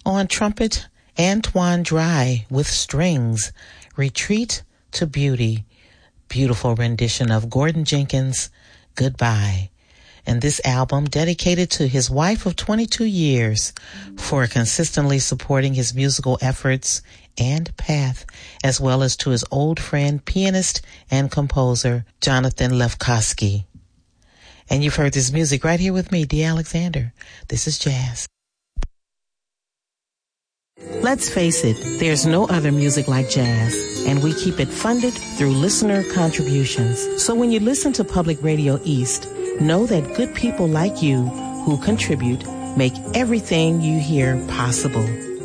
On trumpet, Antoine Dry with strings, Retreat to Beauty, beautiful rendition of Gordon Jenkins' Goodbye. And this album dedicated to his wife of 22 years for consistently supporting his musical efforts and path, as well as to his old friend, pianist and composer, Jonathan Lefkowski. And you've heard this music right here with me, Dee Alexander. This is jazz. Let's face it, there's no other music like jazz, and we keep it funded through listener contributions. So when you listen to Public Radio East, know that good people like you who contribute make everything you hear possible.